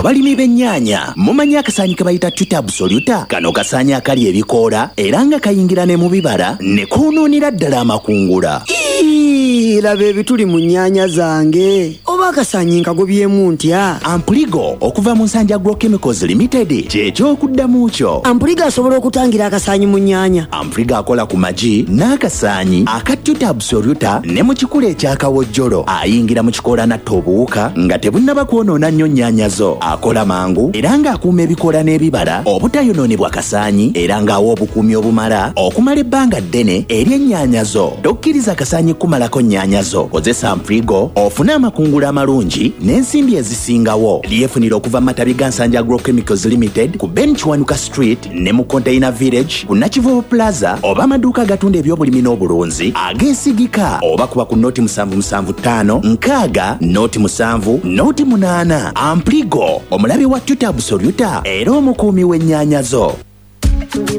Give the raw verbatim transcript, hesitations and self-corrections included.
Abalimi b'ennyaanya mumanyi akasaanyi ke bayita Tuta Absoluta? Kano kasaanyi akali ebikoola era nga kayingira ne mu bibala ne koonoonera ddala amakungula. Laba ebituli mu nnyaanya zange. Oba akasaanyi nkagobyemu ntya? Ampligo okuva mu Nsanja Agrochemicals Limited ky'ekyokuddamu kyo. Ampligo asobola okutangira akasaanyi mu nnyaanya. Ampligo akola ku magi n'akasaanyi aka Tuta Absoluta ne mu kikula ekyakawojjolo. Ayingira mu kikoola natta obuwuka nga tebunnaba kwonoona nnyo nnyaanya zo. Akola mangu era ng'akuuma ebikoola n'ebibala obutayonoonebwa kasaanyi era ng'awa obukuumi obumala okumala ebbanga ddene eri ennyaanya zo. Tokkiriza kasaanyi kumalako nnyaanya zo. Kozesa Ampligo ofune amakungula amalungi n'ensimbi ezisingawo. Lyefunira okuva mu matabi ga Nsanja Agrochemicals Limited ku Ben Kiwanuka Street ne mu Container Village ku Nakivubo Plaza oba amaduuka agatunda ebyobulimi n'obulunzi ag'ensigika oba kuba ku nooti musanvu musanvu ttaano nkaaga nooti musanvu nooti munaana. Ampligo omulabi wa Tuta Absoluta era omukuumi w'ennyaanya zo.